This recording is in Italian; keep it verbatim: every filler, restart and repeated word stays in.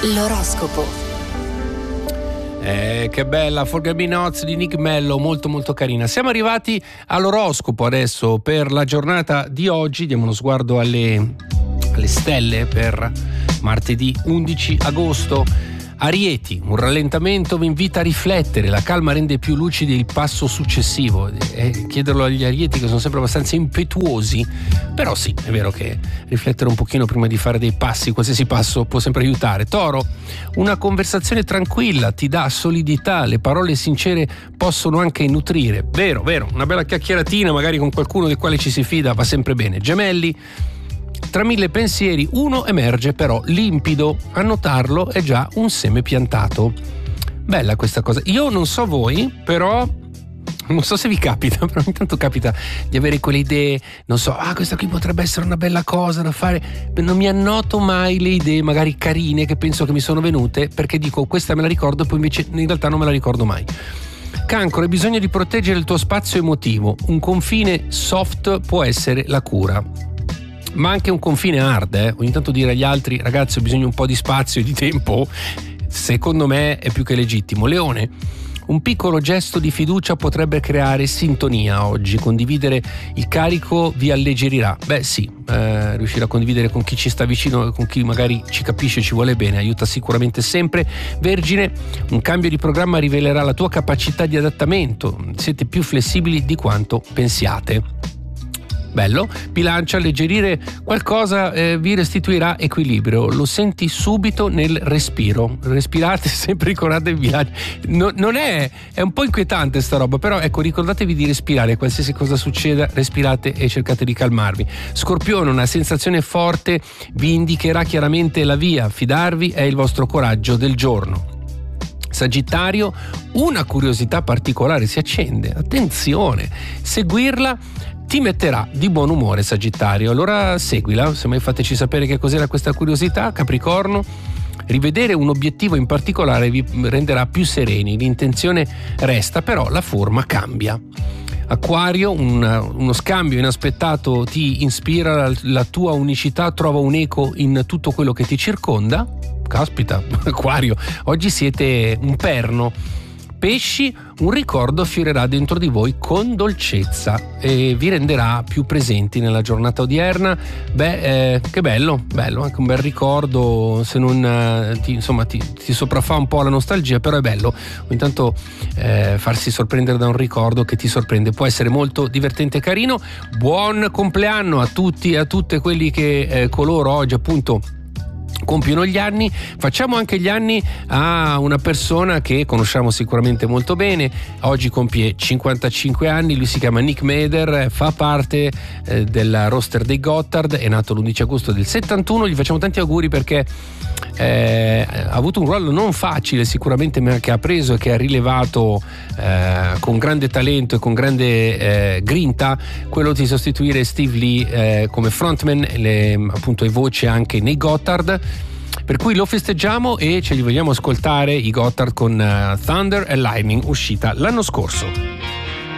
L'oroscopo. Eh, che bella Forget Me Nots di Nick Mello, molto molto carina. Siamo arrivati all'oroscopo adesso per la giornata di oggi. Diamo uno sguardo alle, alle stelle per martedì undici agosto. Arieti, un rallentamento vi invita a riflettere, la calma rende più lucidi il passo successivo. E chiederlo agli Arieti, che sono sempre abbastanza impetuosi, però sì, è vero che riflettere un pochino prima di fare dei passi, qualsiasi passo può sempre aiutare. Toro, una conversazione tranquilla ti dà solidità, le parole sincere possono anche nutrire. Vero, vero, una bella chiacchieratina magari con qualcuno del quale ci si fida va sempre bene. Gemelli, tra mille pensieri uno emerge però limpido, a notarlo è già un seme piantato. Bella questa cosa. Io non so voi, però non so se vi capita, però ogni tanto capita di avere quelle idee, non so, ah questa qui potrebbe essere una bella cosa da fare, non mi annoto mai le idee magari carine che penso che mi sono venute, perché dico questa me la ricordo, poi invece in realtà non me la ricordo mai. Cancro, hai bisogno di proteggere il tuo spazio emotivo, un confine soft può essere la cura, ma anche un confine hard, eh? Ogni tanto dire agli altri ragazzi ho bisogno un po' di spazio e di tempo, secondo me è più che legittimo. Leone, un piccolo gesto di fiducia potrebbe creare sintonia oggi, condividere il carico vi alleggerirà. Beh sì, eh, riuscire a condividere con chi ci sta vicino, con chi magari ci capisce e ci vuole bene, aiuta sicuramente sempre. Vergine, un cambio di programma rivelerà la tua capacità di adattamento, siete più flessibili di quanto pensiate. Bello. Bilancia, alleggerire qualcosa eh, vi restituirà equilibrio, lo senti subito nel respiro. Respirate sempre, ricordatevi Bilancia. No, non è, è un po' inquietante sta roba, però ecco, ricordatevi di respirare, qualsiasi cosa succeda, respirate e cercate di calmarvi. Scorpione, una sensazione forte vi indicherà chiaramente la via, fidarvi è il vostro coraggio del giorno. Sagittario, una curiosità particolare si accende, attenzione, seguirla ti metterà di buon umore. Sagittario, allora seguila, semmai fateci sapere che cos'era questa curiosità. Capricorno, rivedere un obiettivo in particolare vi renderà più sereni, l'intenzione resta però la forma cambia. Acquario, un, uno scambio inaspettato ti ispira, la, la tua unicità trova un'eco in tutto quello che ti circonda. Caspita, Acquario, oggi siete un perno. Pesci, un ricordo fiorerà dentro di voi con dolcezza e vi renderà più presenti nella giornata odierna. Beh, eh, che bello, bello, anche un bel ricordo, se non eh, ti, insomma ti, ti sopraffa un po' la nostalgia, però è bello ogni tanto eh, farsi sorprendere da un ricordo che ti sorprende, può essere molto divertente e carino. Buon compleanno a tutti e a tutte quelli che eh, coloro oggi appunto compiono gli anni. Facciamo anche gli anni a una persona che conosciamo sicuramente molto bene, oggi compie cinquantacinque anni, lui si chiama Nick Meder, fa parte eh, del roster dei Gotthard, è nato l'undici agosto del settantuno, gli facciamo tanti auguri perché eh, ha avuto un ruolo non facile sicuramente, ma che ha preso e che ha rilevato eh, con grande talento e con grande eh, grinta, quello di sostituire Steve Lee eh, come frontman, le, appunto e voce anche nei Gotthard. Per cui lo festeggiamo e ce li vogliamo ascoltare i Gotthard con uh, Thunder and Lightning, uscita l'anno scorso.